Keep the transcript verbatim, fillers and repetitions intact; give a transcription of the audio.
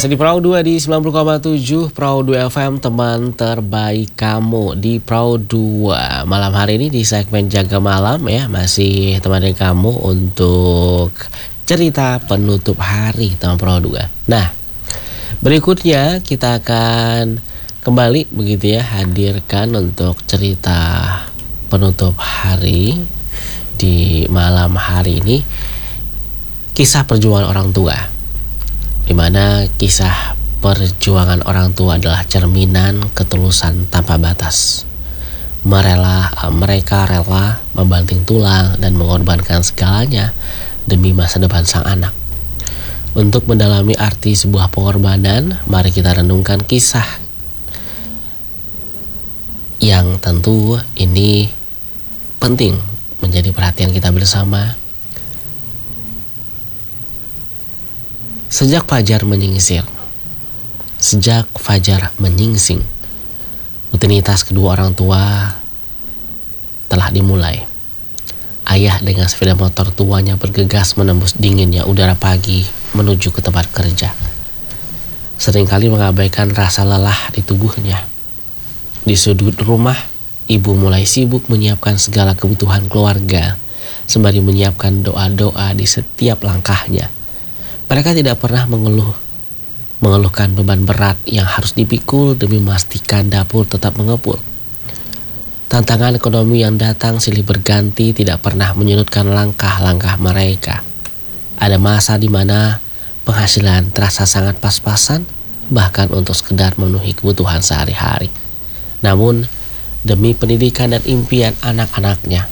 Masih di Perahu dua di sembilan puluh koma tujuh Perahu dua F M, teman terbaik kamu di Perahu dua. Malam hari ini di segmen Jaga Malam ya, masih temani kamu untuk cerita penutup hari teman Perahu dua. Nah, berikutnya kita akan kembali begitu ya, hadirkan untuk cerita penutup hari di malam hari ini, kisah perjuangan orang tua, di mana kisah perjuangan orang tua adalah cerminan ketulusan tanpa batas. Merela, mereka rela membanting tulang dan mengorbankan segalanya demi masa depan sang anak. Untuk mendalami arti sebuah pengorbanan, mari kita renungkan kisah yang tentu ini penting menjadi perhatian kita bersama. Sejak fajar menyingsing, sejak fajar menyingsing, rutinitas kedua orang tua telah dimulai. Ayah dengan sepeda motor tuanya bergegas menembus dinginnya udara pagi menuju ke tempat kerja. Seringkali mengabaikan rasa lelah di tubuhnya. Di sudut rumah, ibu mulai sibuk menyiapkan segala kebutuhan keluarga, sembari menyiapkan doa-doa di setiap langkahnya. Mereka tidak pernah mengeluh, mengeluhkan beban berat yang harus dipikul demi memastikan dapur tetap mengepul. Tantangan ekonomi yang datang silih berganti tidak pernah menyurutkan langkah-langkah mereka. Ada masa di mana penghasilan terasa sangat pas-pasan, bahkan untuk sekedar memenuhi kebutuhan sehari-hari. Namun, demi pendidikan dan impian anak-anaknya,